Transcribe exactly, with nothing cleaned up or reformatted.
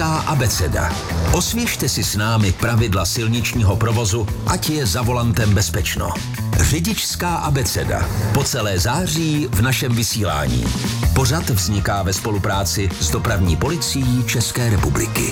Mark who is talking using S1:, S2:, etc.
S1: Řidičská abeceda. Osvěžte si s námi pravidla silničního provozu, ať je za volantem bezpečno. Řidičská abeceda. Po celé září v našem vysílání. Pořad vzniká ve spolupráci s Dopravní policií České republiky.